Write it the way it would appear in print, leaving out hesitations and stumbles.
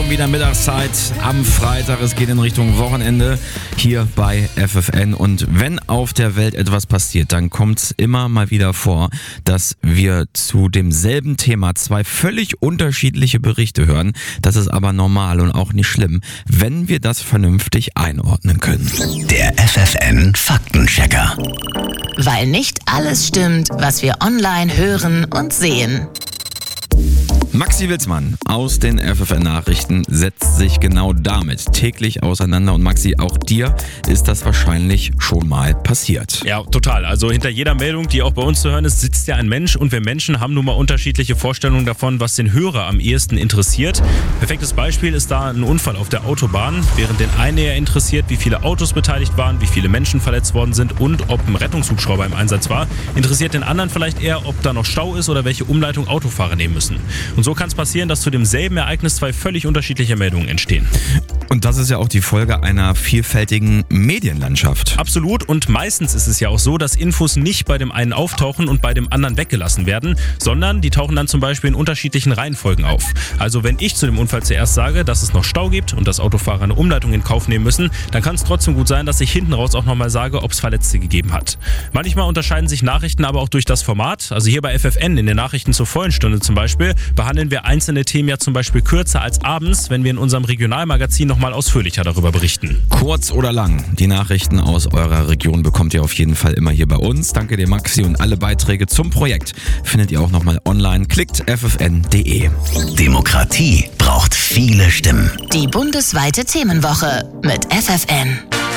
Schon wieder Mittagszeit am Freitag. Es geht in Richtung Wochenende hier bei FFN. Und wenn auf der Welt etwas passiert, dann kommt es immer mal wieder vor, dass wir zu demselben Thema zwei völlig unterschiedliche Berichte hören. Das ist aber normal und auch nicht schlimm, wenn wir das vernünftig einordnen können. Der FFN Faktenchecker. Weil nicht alles stimmt, was wir online hören und sehen. Maxi Wilsmann aus den FFN-Nachrichten setzt sich genau damit täglich auseinander. Und Maxi, auch dir ist das wahrscheinlich schon mal passiert. Ja, total. Also hinter jeder Meldung, die auch bei uns zu hören ist, sitzt ja ein Mensch. Und wir Menschen haben nun mal unterschiedliche Vorstellungen davon, was den Hörer am ehesten interessiert. Perfektes Beispiel ist da ein Unfall auf der Autobahn. Während den einen eher interessiert, wie viele Autos beteiligt waren, wie viele Menschen verletzt worden sind und ob ein Rettungshubschrauber im Einsatz war, interessiert den anderen vielleicht eher, ob da noch Stau ist oder welche Umleitung Autofahrer nehmen müssen. Und so kann es passieren, dass zu demselben Ereignis zwei völlig unterschiedliche Meldungen entstehen. Und das ist ja auch die Folge einer vielfältigen Medienlandschaft. Absolut. Und meistens ist es ja auch so, dass Infos nicht bei dem einen auftauchen und bei dem anderen weggelassen werden, sondern die tauchen dann zum Beispiel in unterschiedlichen Reihenfolgen auf. Also wenn ich zu dem Unfall zuerst sage, dass es noch Stau gibt und dass Autofahrer eine Umleitung in Kauf nehmen müssen, dann kann es trotzdem gut sein, dass ich hinten raus auch nochmal sage, ob es Verletzte gegeben hat. Manchmal unterscheiden sich Nachrichten aber auch durch das Format. Also hier bei FFN in den Nachrichten zur vollen Stunde zum Beispiel behandeln wir einzelne Themen ja zum Beispiel kürzer als abends, wenn wir in unserem Regionalmagazin nochmal ausführlicher darüber berichten. Kurz oder lang, die Nachrichten aus eurer Region bekommt ihr auf jeden Fall immer hier bei uns. Danke dir, Maxi, und alle Beiträge zum Projekt findet ihr auch nochmal online. Klickt ffn.de. Demokratie braucht viele Stimmen. Die bundesweite Themenwoche mit FFN.